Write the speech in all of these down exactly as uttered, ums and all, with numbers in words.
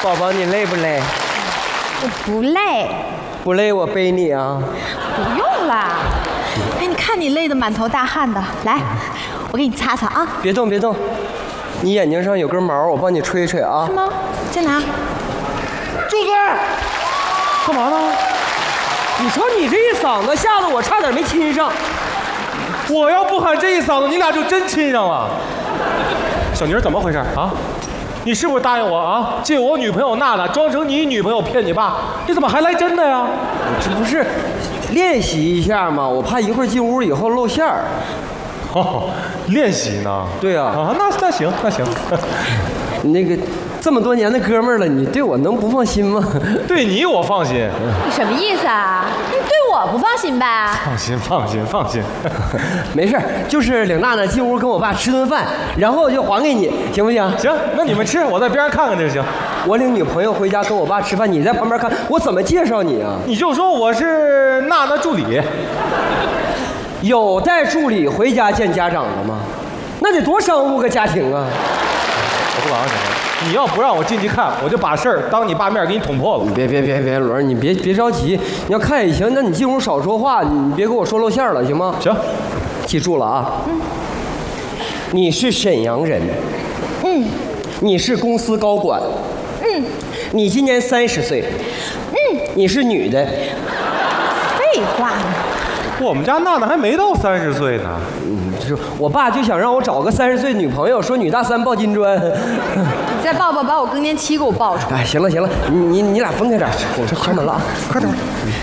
宝宝，你累不累？ 我不累。 不累，我背你啊。 不用啦。哎，你看你累得满头大汗的，来，我给你擦擦啊。 别动，别动。你眼睛上有根毛，我帮你吹吹啊。 是吗？在哪？ 住嘴！干嘛呢？你说你这一嗓子，吓得我差点没亲上。 我要不喊这一嗓子，你俩就真亲上了。小妮儿，怎么回事啊？你是不是答应我啊？借我女朋友娜娜装成你女朋友骗你爸？你怎么还来真的呀？ 这不是练习一下吗？我怕一会儿进屋以后露馅儿。 哦，练习呢？ 对啊。 啊，那那行，那行。 那个这么多年的哥们儿了，你对我能不放心吗？ 对你我放心。 你什么意思啊？你对我不放心呗？ 放心，放心，放心。 没事，就是领娜娜进屋跟我爸吃顿饭，然后就还给你，行不行？ 行，那你们吃，我在边上看看就行。 我领女朋友回家跟我爸吃饭，你在旁边看，我怎么介绍你啊？ 你就说我是娜娜助理。 有带助理回家见家长的吗？那得多商务个家庭啊！ 我不管了，你要不让我进去看，我就把事儿当你爸面给你捅破了。 你别别别别，伦，你别别着急，你要看也行，那你进屋少说话，你别给我说露馅了，行吗？ 行， 记住了啊。 嗯。 你是沈阳人。 嗯。 你是公司高管。 嗯。 你今年三十岁。 嗯。 你是女的。 废话呢。 我们家娜娜还没到三十岁呢。 嗯，就是我爸就想让我找个三十岁女朋友，说女大三抱金砖。 你再抱抱，把我更年期给我抱出来。 哎，行了行了，你你你俩分开点，我这开门了啊，快点。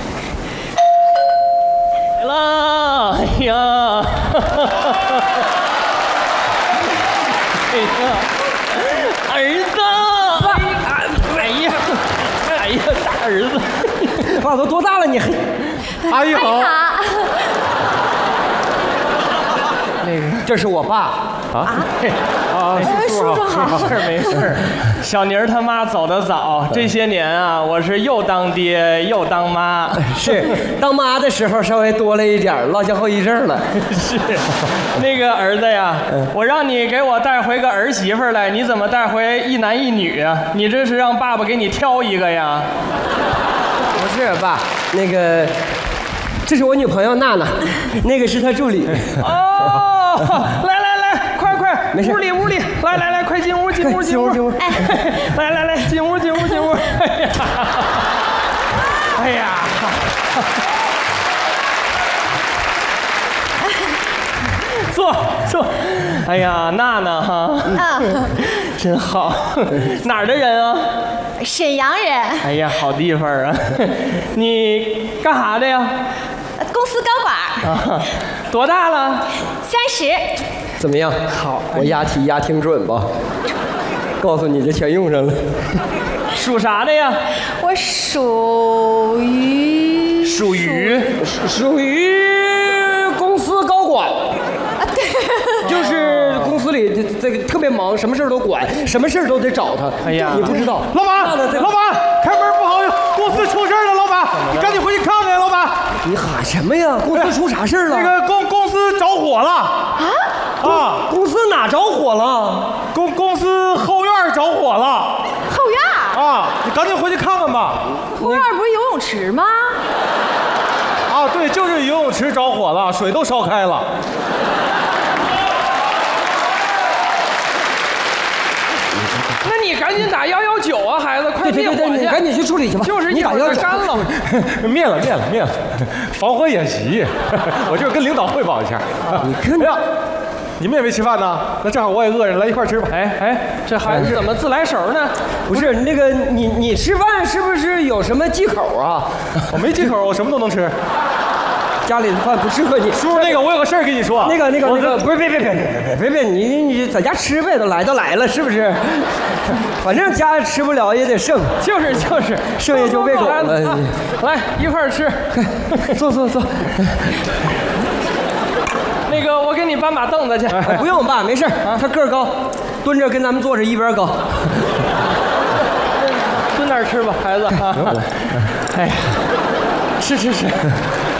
来啦！哎呀！哎呀，儿子！哎呀，哎呀，大儿子！ 爸都多大了你还？ 阿姨好。 那个，这是我爸啊啊！ 叔叔好， 没事没事。小妮儿他妈走得早，这些年啊，我是又当爹又当妈。 是当妈的时候稍微多了一点，落下后遗症了。 是，那个儿子呀，我让你给我带回个儿媳妇来，你怎么带回一男一女啊？你这是让爸爸给你挑一个呀？ 不是爸，那个，这是我女朋友娜娜，那个是她助理。 哦，来来来，快快，屋里屋里，来来来，快进屋进屋进屋进屋，哎，来来来，进屋进屋进屋，哎呀，哎呀，坐坐，哎呀，娜娜哈， 嗯， 真好，哪儿的人啊？ 沈阳人。 哎呀，好地方啊！你干啥的呀？ 公司高管。 啊，多大了？ 三十。 怎么样？好，我押题押挺准吧？告诉你，这全用上了。 属啥的呀？ 我属于。 属于属于公司高管。 啊，对。 就是公司里这这个特别忙，什么事儿都管，什么事儿都得找他。 哎呀， 你不知道， 老板，老板，开门不好，公司出事了，老板，你赶紧回去看看，老板。 你喊什么呀？公司出啥事儿了？ 那个公公司着火了。 啊？ 啊！ 公司哪着火了？ 公公司后院着火了。 后院？ 啊！你赶紧回去看看吧。 后院不是游泳池吗？ 啊，对，就是游泳池着火了，水都烧开了。 那你赶紧打幺幺九啊，孩子，快灭火去！ 你赶紧去处理去吧。 就是你打幺幺九干了， 灭了，灭了，灭了，防火演习，我就是跟领导汇报一下。 你看， 哎呀，你们也没吃饭呢，那正好我也饿着，来一块吃吧。 哎哎，这孩子怎么自来熟呢？ 不是那个你你吃饭是不是有什么忌口啊？ 我没忌口，我什么都能吃。 家里的饭不适合你。 叔叔，那个我有个事儿跟你说。 那个那个那个，不是别别别别别别别，你你在家吃呗，都来都来了，是不是？反正家吃不了也得剩， 就是就是， 剩下就喂狗了。 来一块儿吃， 坐坐坐。 那个我给你搬把凳子去。 不用爸，没事，他个儿高，蹲着跟咱们坐着一边高。 蹲那儿吃吧，孩子啊。哎呀，吃吃吃。